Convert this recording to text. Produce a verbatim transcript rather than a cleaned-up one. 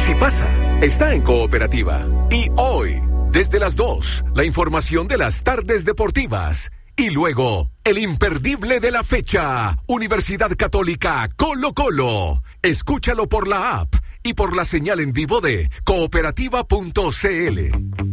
Si pasa, está en Cooperativa. Y hoy, desde las dos, la información de las tardes deportivas. Y luego, el imperdible de la fecha, Universidad Católica Colo-Colo. Escúchalo por la app y por la señal en vivo de cooperativa punto c l.